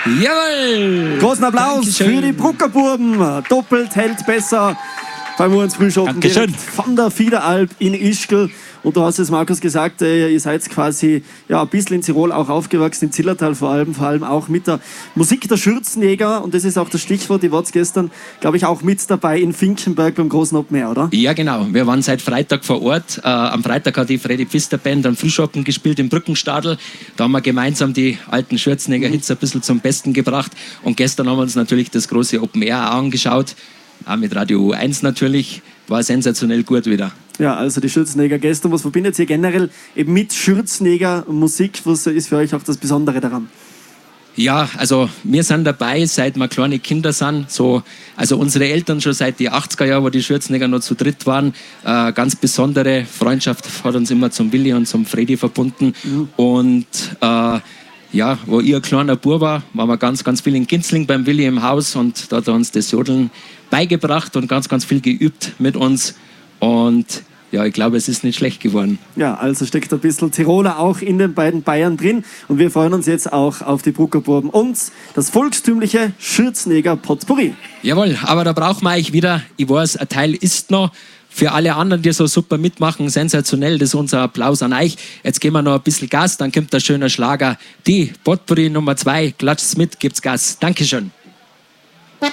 Jawohl! Großen Applaus Dankeschön. für die Bruckerbuben. Doppelt hält besser beim uns Frühschoppen Dankeschön. von der Fiederalp in Ischgl. Und du hast es, Markus, gesagt, ihr seid quasi ein bisschen in Tirol auch aufgewachsen, im Zillertal vor allem auch mit der Musik der Schürzenjäger. Und das ist auch das Stichwort, die war's gestern, glaube ich, auch mit dabei in Finkenberg beim großen Open Air, oder? Ja, genau. Wir waren seit Freitag vor Ort. Am Freitag hat die Freddy Pfister Band am Frühschoppen gespielt im Brückenstadel. Da haben wir gemeinsam die alten Schürzenjäger-Hits ein bisschen zum Besten gebracht. Und gestern haben wir uns natürlich das große Open Air auch angeschaut. Auch mit Radio U1 natürlich. War sensationell gut wieder. Ja, also die Schürzenjäger gestern. Was verbindet ihr generell eben mit Schürzenjäger Musik? Was ist für euch auch das Besondere daran? Ja, also wir sind dabei, seit wir kleine Kinder sind. Also unsere Eltern schon seit die 80er Jahren, wo die Schürzenjäger noch zu dritt waren. Ganz besondere Freundschaft hat uns immer zum Willi und zum Freddy verbunden. Und ja, wo ich ein kleiner Bub war, waren wir ganz, ganz viel in Ginzling beim Willi im Haus. Und da hat er uns das Jodeln beigebracht und ganz, ganz viel geübt mit uns. Und ja, ich glaube, es ist nicht schlecht geworden. Ja, also steckt ein bisschen Tiroler auch in den beiden Bayern drin. Und wir freuen uns jetzt auch auf die Bruckerbuben und das volkstümliche Schürzenjäger Potpourri. Jawohl, aber da brauchen wir euch wieder. Ich weiß, ein Teil ist noch. Für alle anderen, die so super mitmachen, sensationell, das ist unser Applaus an euch. Jetzt geben wir noch ein bisschen Gas, dann kommt der schöne Schlager. Die Potpourri Nummer 2, klatscht's mit, gibt's Gas. Dankeschön.